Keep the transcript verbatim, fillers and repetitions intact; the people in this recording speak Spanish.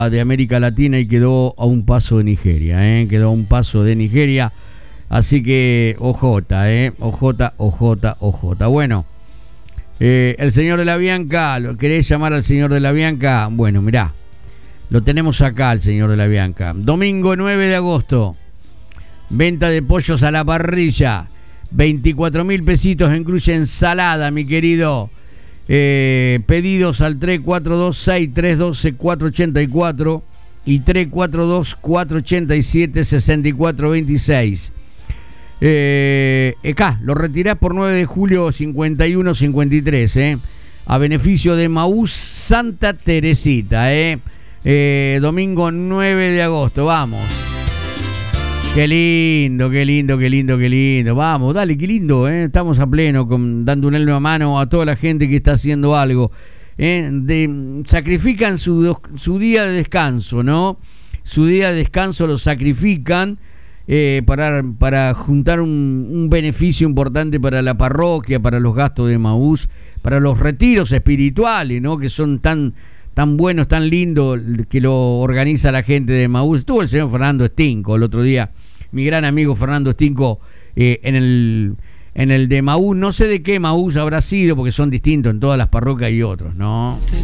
de América Latina y quedó a un paso de Nigeria, ¿eh? Quedó a un paso de Nigeria, así que ojota, ¿eh? Ojota, ojota, ojota. Bueno, eh, el señor de la Bianca, ¿lo querés llamar al señor de la Bianca? Bueno, mirá, lo tenemos acá, el señor de la Bianca. Domingo nueve de agosto, venta de pollos a la parrilla, veinticuatro mil pesitos, incluye ensalada, mi querido. Eh, pedidos al tres cuatro dos seis tres uno dos cuatro ocho cuatro y tres cuatro dos cuatro ocho siete seis cuatro dos seis. Eh, acá, lo retirás por nueve de julio cincuenta y uno cincuenta y tres, eh, a beneficio de Maús Santa Teresita, eh. Eh, domingo nueve de agosto, vamos. Qué lindo, qué lindo, qué lindo, qué lindo. Vamos, dale, qué lindo, ¿eh? Estamos a pleno con, dando una mano a toda la gente que está haciendo algo. ¿eh? De, sacrifican su, su día de descanso, ¿no? Su día de descanso lo sacrifican eh, para, para juntar un, un beneficio importante para la parroquia, para los gastos de Maús, para los retiros espirituales, ¿no? Que son tan... tan buenos, tan lindos, que lo organiza la gente de Maús. Estuvo el señor Fernando Stinco el otro día, mi gran amigo Fernando Stinco, eh, en el en el de Maús. No sé de qué Maús habrá sido, porque son distintos en todas las parroquias y otros, ¿no?